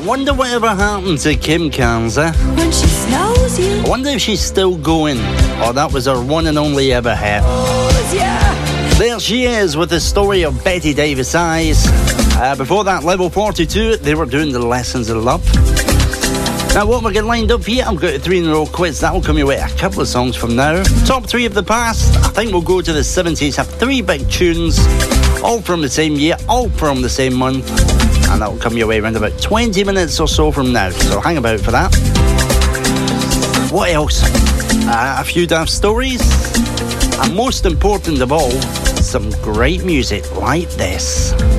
wonder whatever happened to Kim Carnes, eh? When she snows you. I wonder if she's still going, or that was her one and only ever hit. Yeah. There she is with the story of Betty Davis Eyes. Before that, Level 42, they were doing the Lessons of Love. Now, what we're getting lined up here, I've got 3 in a row quiz. That'll come your way a couple of songs from now. Top 3 of the past, I think we'll go to the 70s. Have 3 big tunes, all from the same year, all from the same month. And that'll come your way around about 20 minutes or so from now. So hang about for that. What else? A few daft stories. And most important of all, some great music like this.